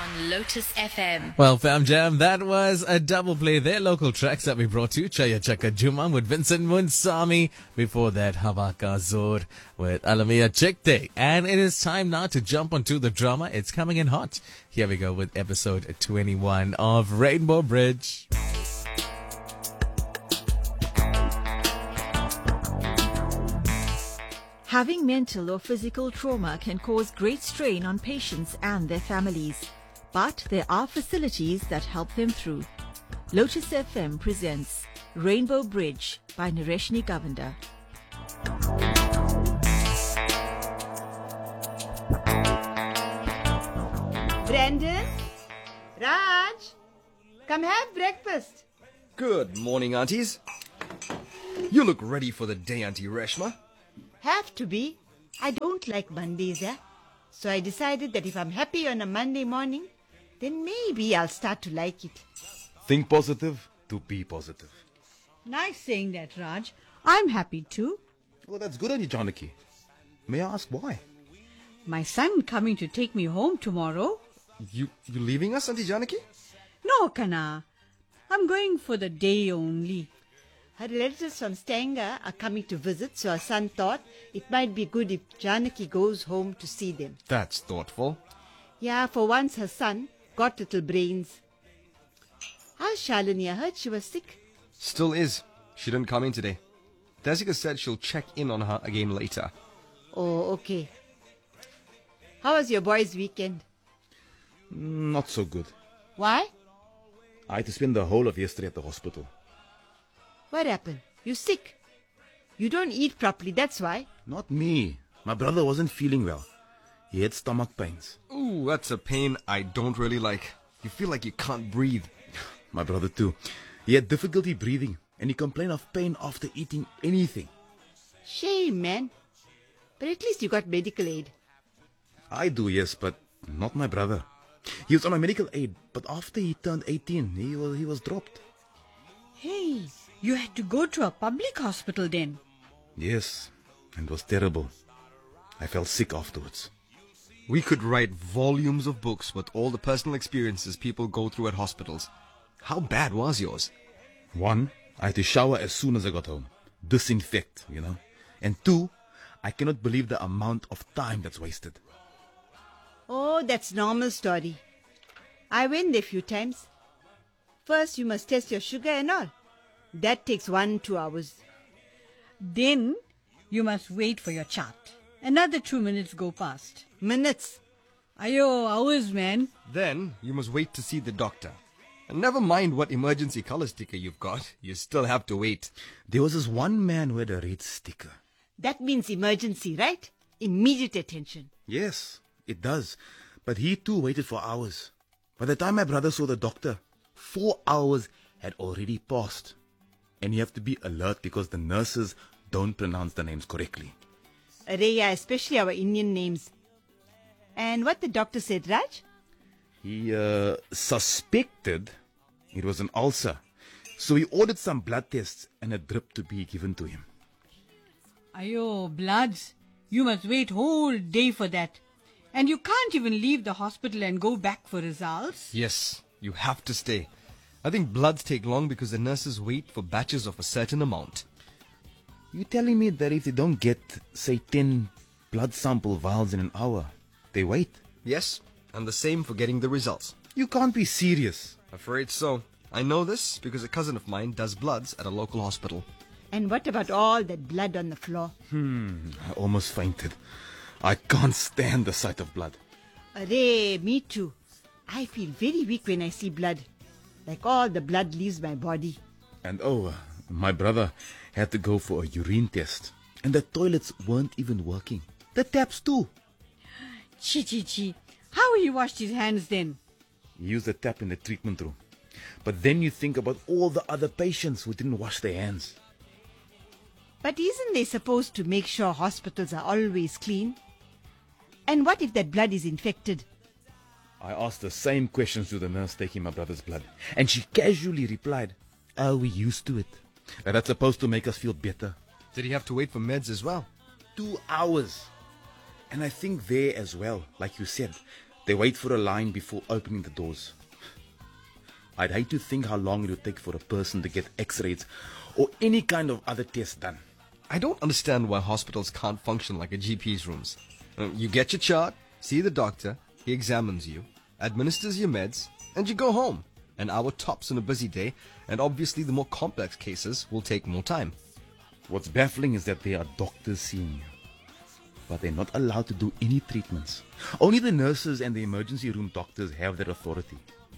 on Lotus FM. Well, Fam Jam, that was a double play there. Local tracks that we brought you. Chaya Chaka Juma with Vincent Munsami. Before that, Havaka Zor with Alamia Chekte. And it is time now to jump onto the drama. It's coming in hot. Here we go with episode 21 of Rainbow Bridge. Having mental or physical trauma can cause great strain on patients and their families. But there are facilities that help them through. Lotus FM presents Rainbow Bridge by Nareshni Govender. Brandon? Raj? Come have breakfast. Good morning, aunties. You look ready for the day, Auntie Reshma. Have to be. I don't like Mondays, So I decided that if I'm happy on a Monday morning, then maybe I'll start to like it. Think positive to be positive. Nice saying that, Raj. I'm happy too. Well, that's good on you, Janaki. May I ask why? My son coming to take me home tomorrow. You leaving us, Auntie Janaki? No, Kana. I'm going for the day only. Her relatives from Stanger are coming to visit, so her son thought it might be good if Janaki goes home to see them. That's thoughtful. Yeah, for once her son got little brains. How's Shalini? I heard she was sick. Still is. She didn't come in today. Desika said she'll check in on her again later. Oh, okay. How was your boy's weekend? Not so good. Why? I had to spend the whole of yesterday at the hospital. What happened? You sick? You don't eat properly, that's why. Not me. My brother wasn't feeling well. He had stomach pains. Ooh, that's a pain I don't really like. You feel like you can't breathe. My brother too. He had difficulty breathing and he complained of pain after eating anything. Shame, man. But at least you got medical aid. I do, yes, but not my brother. He was on my medical aid, but after he turned 18, he was dropped. Hey, you had to go to a public hospital then. Yes, and it was terrible. I felt sick afterwards. We could write volumes of books with all the personal experiences people go through at hospitals. How bad was yours? One, I had to shower as soon as I got home. Disinfect, And two, I cannot believe the amount of time that's wasted. Oh, that's normal story. I went there a few times. First, you must test your sugar and all. That takes 1-2 hours. Then you must wait for your chart. Another 2 minutes go past. Minutes? Ayo, hours, man. Then you must wait to see the doctor. And never mind what emergency color sticker you've got, you still have to wait. There was this one man who had a red sticker. That means emergency, right? Immediate attention. Yes, it does. But he too waited for hours. By the time my brother saw the doctor, 4 hours had already passed. And you have to be alert because the nurses don't pronounce the names correctly. Yeah, especially our Indian names. And what the doctor said, Raj? He suspected it was an ulcer. So he ordered some blood tests and a drip to be given to him. Ayo, bloods. You must wait whole day for that. And you can't even leave the hospital and go back for results. Yes, you have to stay. I think bloods take long because the nurses wait for batches of a certain amount. You telling me that if they don't get, say, 10 blood sample vials in an hour, they wait? Yes, and the same for getting the results. You can't be serious. Afraid so. I know this because a cousin of mine does bloods at a local hospital. And what about all that blood on the floor? I almost fainted. I can't stand the sight of blood. Arey, me too. I feel very weak when I see blood. Like all the blood leaves my body. And my brother had to go for a urine test. And the toilets weren't even working. The taps too. Chi. How he washed his hands then? He used the tap in the treatment room. But then you think about all the other patients who didn't wash their hands. But isn't they supposed to make sure hospitals are always clean? And what if that blood is infected? I asked the same questions to the nurse taking my brother's blood. And she casually replied, "Oh, we're used to it. And that's supposed to make us feel better." Did he have to wait for meds as well? 2 hours. And I think there as well, like you said, They wait for a line before opening the doors. I'd hate to think how long it would take for a person to get x-rays or any kind of other test done. I don't understand why hospitals can't function like a GP's rooms. You get your chart, see the doctor, he examines you, administers your meds, and you go home. An hour tops on a busy day, and obviously the more complex cases will take more time. What's baffling is that there are doctors seeing you, but they're not allowed to do any treatments. Only the nurses and the emergency room doctors have that authority.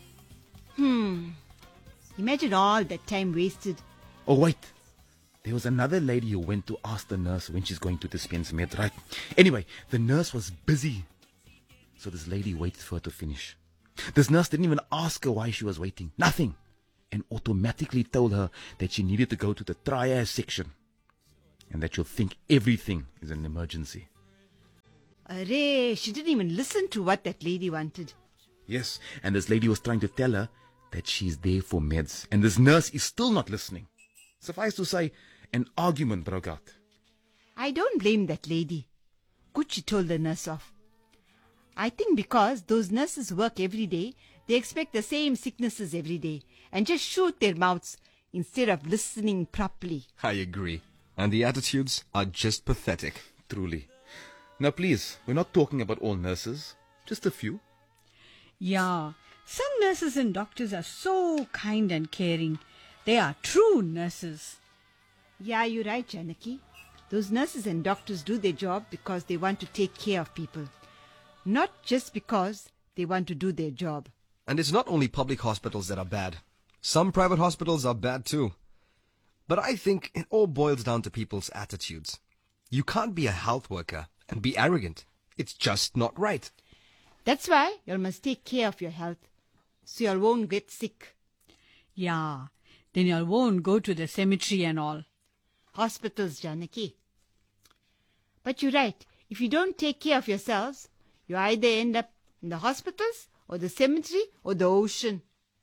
Imagine all that time wasted. Oh, wait. There was another lady who went to ask the nurse when she's going to dispense meds, right? Anyway, the nurse was busy. So this lady waited for her to finish. This nurse didn't even ask her why she was waiting. Nothing. And automatically told her that she needed to go to the triage section. And that she'll think everything is an emergency. Array, she didn't even listen to what that lady wanted. Yes, and this lady was trying to tell her that she's there for meds. And this nurse is still not listening. Suffice to say, an argument broke out. I don't blame that lady. Good she told the nurse off. I think because those nurses work every day, they expect the same sicknesses every day and just shoot their mouths instead of listening properly. I agree. And the attitudes are just pathetic. Truly. Now please, we're not talking about all nurses. Just a few. Yeah, some nurses and doctors are so kind and caring. They are true nurses. Yeah, you're right, Janaki. Those nurses and doctors do their job because they want to take care of people. Not just because they want to do their job. And it's not only public hospitals that are bad. Some private hospitals are bad too. But I think it all boils down to people's attitudes. You can't be a health worker and be arrogant. It's just not right. That's why you must take care of your health, so you won't get sick. Yeah, then you won't go to the cemetery and all. Hospitals, Janaki. But you're right. If you don't take care of yourselves, you either end up in the hospitals or the cemetery or the ocean.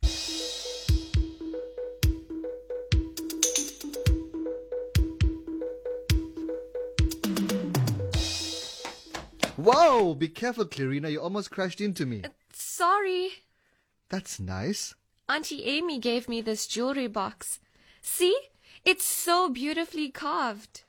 Wow, be careful, Clarina. You almost crashed into me. Sorry. That's nice. Auntie Amy gave me this jewelry box. See? It's so beautifully carved.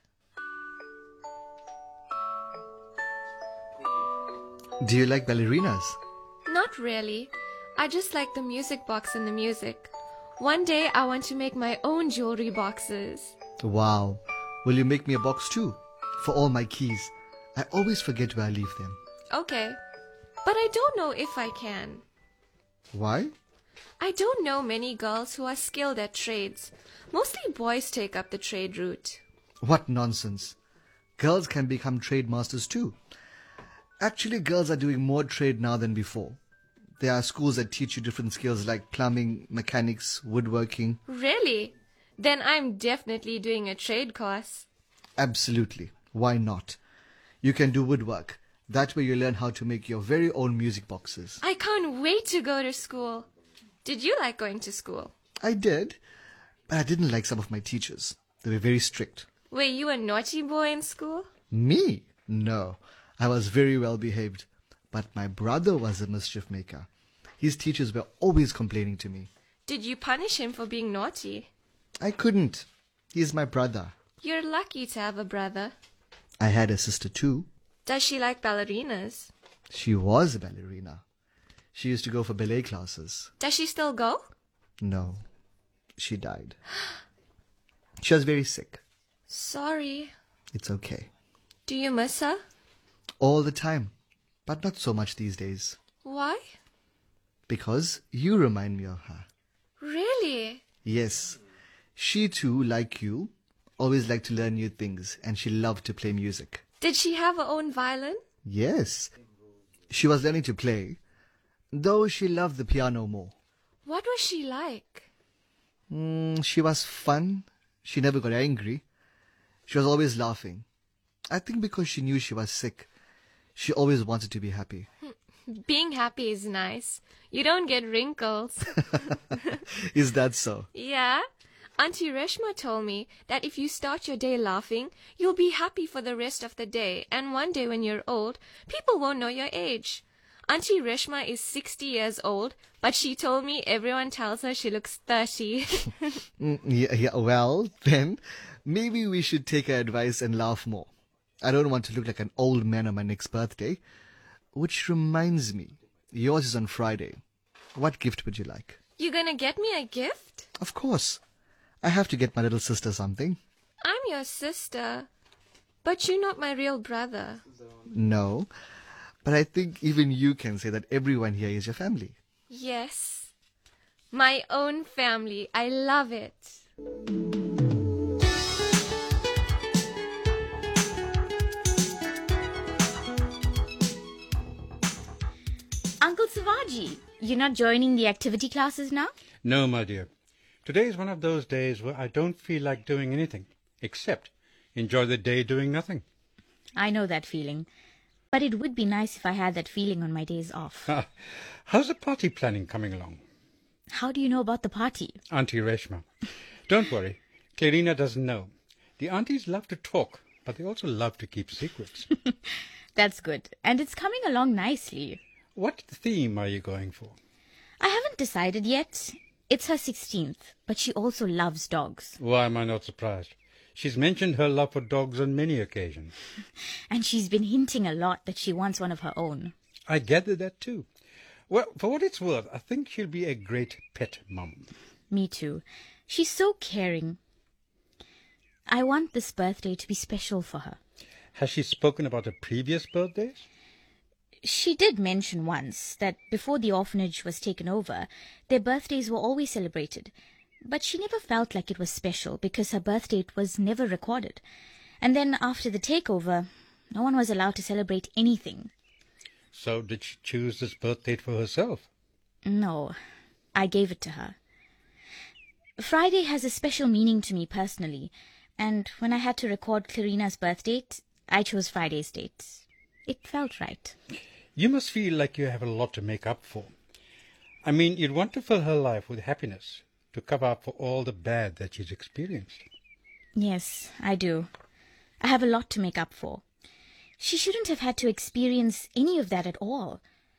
Do you like ballerinas? Not really. I just like the music box and the music. One day I want to make my own jewelry boxes. Wow. Will you make me a box too? For all my keys. I always forget where I leave them. Okay. But I don't know if I can. Why? I don't know many girls who are skilled at trades. Mostly boys take up the trade route. What nonsense. Girls can become trade masters too. Actually, girls are doing more trade now than before. There are schools that teach you different skills like plumbing, mechanics, woodworking. Really? Then I'm definitely doing a trade course. Absolutely. Why not? You can do woodwork. That way you learn how to make your very own music boxes. I can't wait to go to school. Did you like going to school? I did, but I didn't like some of my teachers. They were very strict. Were you a naughty boy in school? Me? No. I was very well behaved. But my brother was a mischief maker. His teachers were always complaining to me. Did you punish him for being naughty? I couldn't. He is my brother. You're lucky to have a brother. I had a sister too. Does she like ballerinas? She was a ballerina. She used to go for ballet classes. Does she still go? No. She died. She was very sick. Sorry. It's okay. Do you miss her? All the time. But not so much these days. Why? Because you remind me of her. Really? Yes. She too, like you, always liked to learn new things, and she loved to play music. Did she have her own violin? Yes. She was learning to play, though she loved the piano more. What was she like? She was fun. She never got angry. She was always laughing. I think because she knew she was sick, she always wanted to be happy. Being happy is nice. You don't get wrinkles. Is that so? Yeah. Auntie Reshma told me that if you start your day laughing, you'll be happy for the rest of the day. And one day when you're old, people won't know your age. Auntie Reshma is 60 years old, but she told me everyone tells her she looks 30. Well, then, maybe we should take her advice and laugh more. I don't want to look like an old man on my next birthday. Which reminds me, yours is on Friday. What gift would you like? You gonna get me a gift? Of course. I have to get my little sister something. I'm your sister, but you're not my real brother. No, but I think even you can say that everyone here is your family. Yes. My own family. I love it. Uncle Savaji, you're not joining the activity classes now? No, my dear. Today is one of those days where I don't feel like doing anything, except enjoy the day doing nothing. I know that feeling. But it would be nice if I had that feeling on my days off. How's the party planning coming along? How do you know about the party? Auntie Reshma. Don't worry. Clarina doesn't know. The aunties love to talk, but they also love to keep secrets. That's good. And it's coming along nicely. What theme are you going for? I haven't decided yet. It's her 16th, but she also loves dogs. Why am I not surprised? She's mentioned her love for dogs on many occasions. And she's been hinting a lot that she wants one of her own. I gathered that too. Well, for what it's worth, I think she'll be a great pet mum. Me too. She's so caring. I want this birthday to be special for her. Has she spoken about her previous birthdays? She did mention once that before the orphanage was taken over, their birthdays were always celebrated. But she never felt like it was special because her birth date was never recorded. And then after the takeover, no one was allowed to celebrate anything. So did she choose this birth date for herself? No, I gave it to her. Friday has a special meaning to me personally, and when I had to record Clarina's birth date, I chose Friday's date. It felt right. You must feel like you have a lot to make up for. I mean, you'd want to fill her life with happiness, to cover up for all the bad that she's experienced. Yes, I do. I have a lot to make up for. She shouldn't have had to experience any of that at all.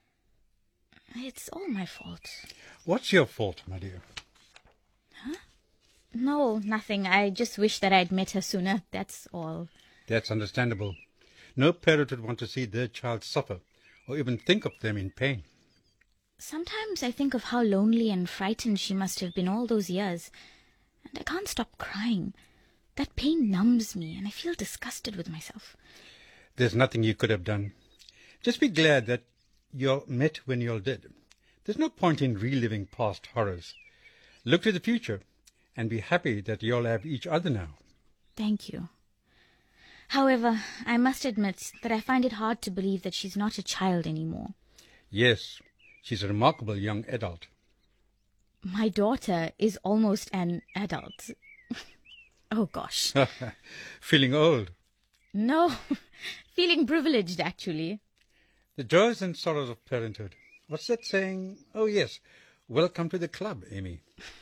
It's all my fault. What's your fault, my dear? Huh? No, nothing. I just wish that I'd met her sooner, that's all. That's understandable. No parent would want to see their child suffer, or even think of them in pain. Sometimes I think of how lonely and frightened she must have been all those years, and I can't stop crying. That pain numbs me, and I feel disgusted with myself. There's nothing you could have done. Just be glad that you met when you all did. There's no point in reliving past horrors. Look to the future, and be happy that you all have each other now. Thank you. However, I must admit that I find it hard to believe that she's not a child anymore. Yes, she's a remarkable young adult. My daughter is almost an adult. Oh, gosh. Feeling old? No, feeling privileged, actually. The joys and sorrows of parenthood. What's that saying? Oh, yes. Welcome to the club, Amy.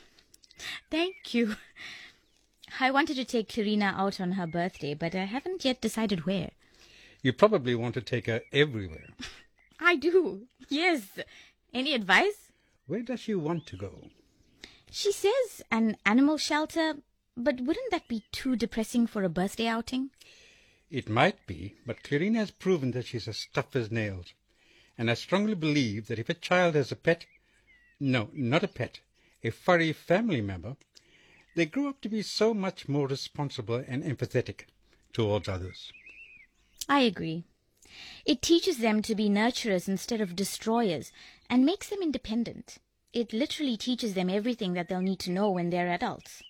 Thank you. I wanted to take Clarina out on her birthday, but I haven't yet decided where. You probably want to take her everywhere. I do, yes. Any advice? Where does she want to go? She says an animal shelter, but wouldn't that be too depressing for a birthday outing? It might be, but Clarina has proven that she's as tough as nails. And I strongly believe that if a child has a pet, no, not a pet, a furry family member, they grow up to be so much more responsible and empathetic towards others. I agree. It teaches them to be nurturers instead of destroyers and makes them independent. It literally teaches them everything that they'll need to know when they're adults.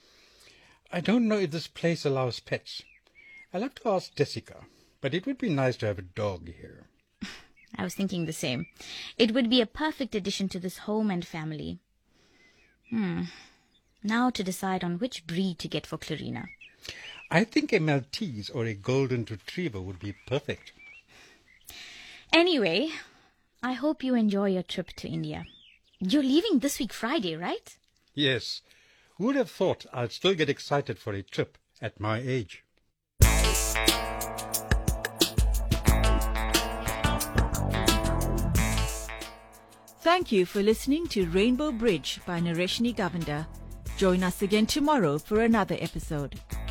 I don't know if this place allows pets. I'll have to ask Jessica, but it would be nice to have a dog here. I was thinking the same. It would be a perfect addition to this home and family. Now to decide on which breed to get for Clarina. I think a Maltese or a golden retriever would be perfect. Anyway, I hope you enjoy your trip to India. You're leaving this week Friday, right? Yes. Who would have thought I'd still get excited for a trip at my age? Thank you for listening to Rainbow Bridge by Nareshni Govender. Join us again tomorrow for another episode.